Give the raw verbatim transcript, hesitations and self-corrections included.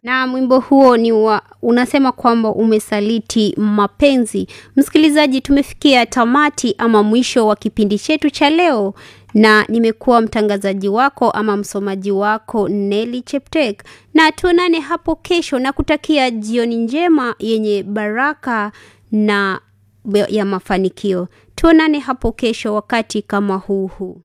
Na wimbo huo ni wa, unasema kwamba umesaliti mapenzi. Msikilizaji, tumefikia tamati ama mwisho wa kipindi chetu cha leo, na nimekuwa mtangazaji wako ama msomaji wako Nelly Cheptek, na tuonane hapo kesho na kutakia jioni njema yenye baraka na ya mafanikio. Tuonane hapo kesho wakati kama huu huu.